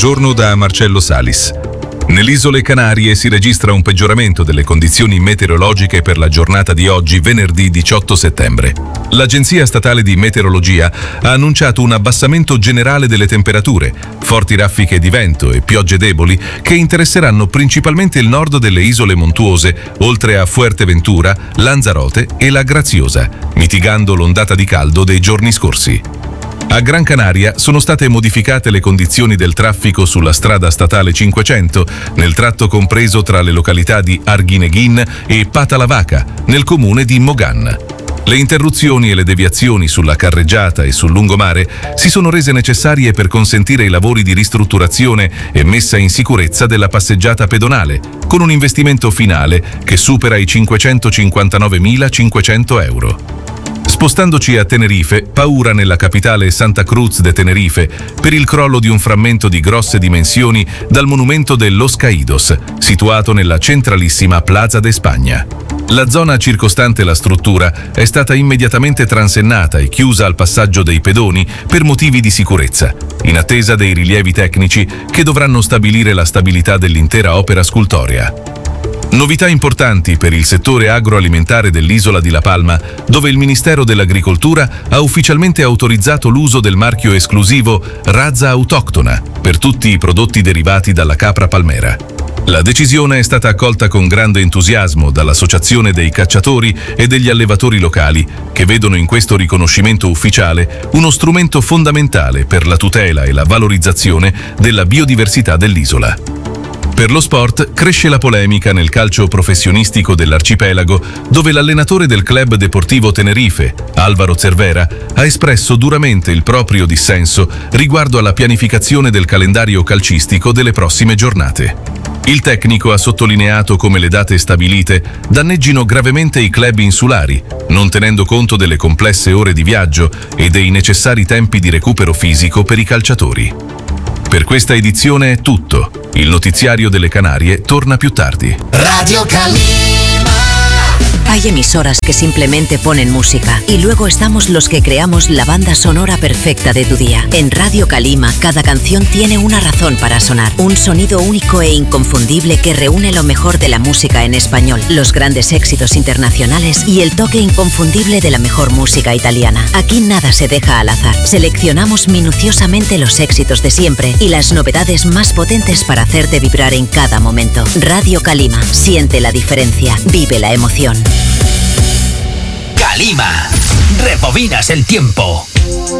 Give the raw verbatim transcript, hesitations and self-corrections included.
Buongiorno da Marcello Salis. Nelle isole Canarie si registra un peggioramento delle condizioni meteorologiche per la giornata di oggi, venerdì diciotto settembre. L'Agenzia Statale di Meteorologia ha annunciato un abbassamento generale delle temperature, forti raffiche di vento e piogge deboli che interesseranno principalmente il nord delle isole montuose, oltre a Fuerteventura, Lanzarote e la Graziosa, mitigando l'ondata di caldo dei giorni scorsi. A Gran Canaria sono state modificate le condizioni del traffico sulla strada statale cinquecento, nel tratto compreso tra le località di Arguineguín e Patalavaca, nel comune di Mogan. Le interruzioni e le deviazioni sulla carreggiata e sul lungomare si sono rese necessarie per consentire i lavori di ristrutturazione e messa in sicurezza della passeggiata pedonale, con un investimento finale che supera i cinquecentocinquantanovemilacinquecento euro. Spostandoci a Tenerife, paura nella capitale Santa Cruz de Tenerife per il crollo di un frammento di grosse dimensioni dal monumento de Los Caídos, situato nella centralissima Plaza de España. La zona circostante la struttura è stata immediatamente transennata e chiusa al passaggio dei pedoni per motivi di sicurezza, in attesa dei rilievi tecnici che dovranno stabilire la stabilità dell'intera opera scultorea. Novità importanti per il settore agroalimentare dell'isola di La Palma, dove il Ministero dell'Agricoltura ha ufficialmente autorizzato l'uso del marchio esclusivo Raza Autoctona per tutti i prodotti derivati dalla capra palmera. La decisione è stata accolta con grande entusiasmo dall'Associazione dei cacciatori e degli allevatori locali, che vedono in questo riconoscimento ufficiale uno strumento fondamentale per la tutela e la valorizzazione della biodiversità dell'isola. Per lo sport cresce la polemica nel calcio professionistico dell'arcipelago, dove l'allenatore del Club Deportivo Tenerife, Álvaro Cervera, ha espresso duramente il proprio dissenso riguardo alla pianificazione del calendario calcistico delle prossime giornate. Il tecnico ha sottolineato come le date stabilite danneggino gravemente i club insulari, non tenendo conto delle complesse ore di viaggio e dei necessari tempi di recupero fisico per i calciatori. Per questa edizione è tutto. Il notiziario delle Canarie torna più tardi. Radio Calima. Hay emisoras que simplemente ponen música y luego estamos los que creamos la banda sonora perfecta de tu día. En Radio Calima, cada canción tiene una razón para sonar. Un sonido único e inconfundible que reúne lo mejor de la música en español, los grandes éxitos internacionales y el toque inconfundible de la mejor música italiana. Aquí nada se deja al azar. Seleccionamos minuciosamente los éxitos de siempre y las novedades más potentes para hacerte vibrar en cada momento. Radio Calima. Siente la diferencia. Vive la emoción. Calima. Rebobinas el tiempo.